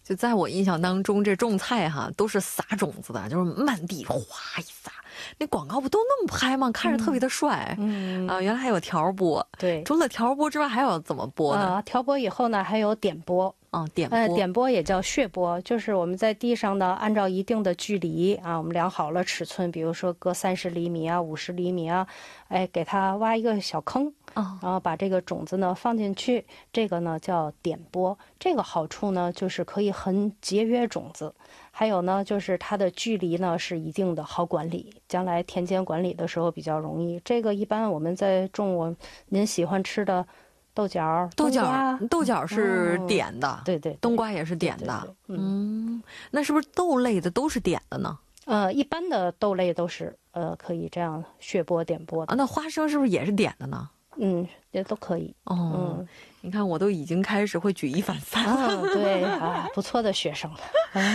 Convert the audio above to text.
就在我印象当中，这种菜哈都是撒种子的，就是满地哗一撒。那广告不都那么拍吗？看着特别的帅。原来还有调拨。 对， 除了调拨之外，还有怎么拨呢？ 调拨以后呢，还有点拨。点拨也叫血拨，就是我们在地上呢，按照一定的距离啊，我们量好了尺寸，比如说隔30厘米啊、50厘米啊，给它挖一个小坑，然后把这个种子呢放进去，这个呢叫点拨。这个好处呢，就是可以很节约种子，还有呢，就是它的距离呢是一定的，好管理，将来田间管理的时候比较容易。这个一般我们在种您喜欢吃的。豆角是点的， 对对， 冬瓜也是点的。那是不是豆类的都是点的呢？ 一般的豆类都是可以这样血拨点拨的。 那花生是不是也是点的呢？ 也都可以。 你看我都已经开始会举一反三了。 对啊，不错的学生了。